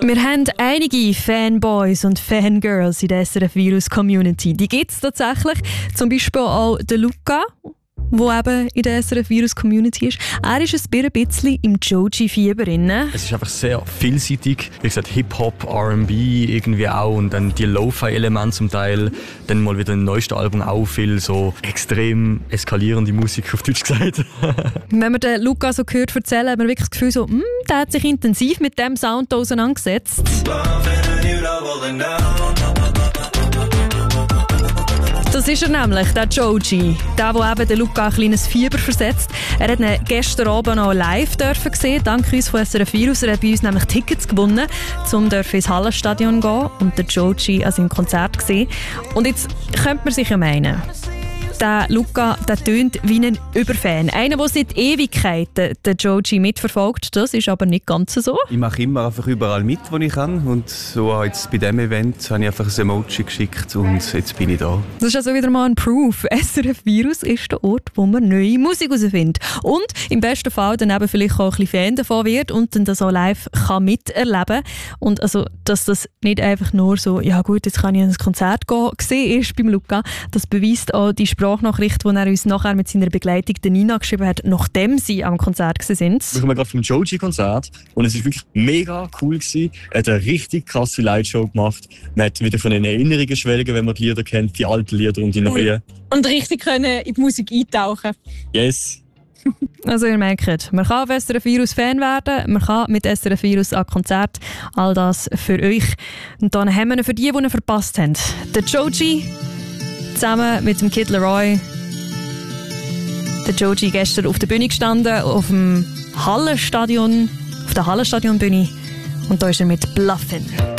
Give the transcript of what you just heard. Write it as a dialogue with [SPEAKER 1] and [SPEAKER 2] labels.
[SPEAKER 1] Wir haben einige Fanboys und Fangirls in der SRF Virus Community. Die gibt es tatsächlich. Zum Beispiel auch der Luca, der eben in der SRF Virus Community ist. Er ist ein bisschen im Joji-Fieber drin.
[SPEAKER 2] Es ist einfach sehr vielseitig. Wie gesagt, Hip-Hop, R&B irgendwie auch und dann die Lo-Fi-Elemente zum Teil. Dann mal wieder im neuesten Album auch viel so extrem eskalierende Musik, auf Deutsch gesagt.
[SPEAKER 1] Wenn man den Luca so hört erzählen, hat man wirklich das Gefühl, so, der hat sich intensiv mit dem Sound auseinandergesetzt. Das ist er nämlich, der Joji. Der eben den Luca ein kleines Fieber versetzt. Er hat ihn gestern Abend noch live sehen, dank uns von SRF Virus. Er hat bei uns nämlich Tickets gewonnen, um ins Hallenstadion zu gehen und den Joji an seinem Konzert sehen. Und jetzt könnte man sich ja meinen, der Luca, der tönt wie ein Überfan. Einer, der seit Ewigkeiten den Joji mitverfolgt. Das ist aber nicht ganz so.
[SPEAKER 3] Ich mache immer einfach überall mit, wo ich kann. Und so auch jetzt bei diesem Event habe ich einfach ein Emoji geschickt und jetzt bin ich da.
[SPEAKER 1] Das ist also wieder mal ein Proof. SRF Virus ist der Ort, wo man neue Musik herausfindet. Und im besten Fall dann eben vielleicht auch ein bisschen Fan davon wird und dann das auch live kann miterleben. Und also, dass das nicht einfach nur so, ja gut, jetzt kann ich ins Konzert gehen, gesehen ist beim Luca, das beweist auch die Sprachnachricht, die er uns nachher mit seiner Begleitung der Nina geschrieben hat, nachdem sie am Konzert waren.
[SPEAKER 4] Wir kommen gerade vom Joji-Konzert und es war wirklich mega cool gewesen. Er hat eine richtig krasse Lightshow gemacht. Man hat wieder von den Erinnerungen schwelgen, wenn man die Lieder kennt, die alten Lieder und die neuen.
[SPEAKER 5] Und richtig können in die Musik eintauchen.
[SPEAKER 4] Yes.
[SPEAKER 1] Also ihr merkt, man kann auf SRF Virus Fan werden, man kann mit SRF Virus an Konzert, all das für euch. Und dann haben wir für die ihn verpasst haben. Der Joji zusammen mit dem Kid Laroi. Der Joji gestern auf der Bühne gestanden, auf dem Hallenstadion, auf der Hallenstadionbühne. Und da ist er mit Bluffin'.